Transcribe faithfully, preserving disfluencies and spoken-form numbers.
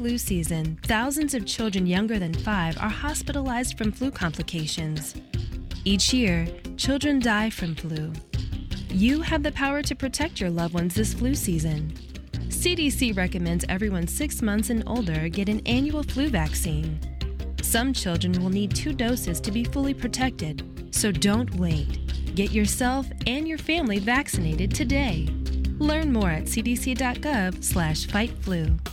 flu season, thousands of children younger than five are hospitalized from flu complications. Each year, children die from flu. You have the power to protect your loved ones this flu season. C D C recommends everyone six months and older get an annual flu vaccine. Some children will need two doses to be fully protected, so don't wait. Get yourself and your family vaccinated today. Learn more at c d c dot gov slash fight flu.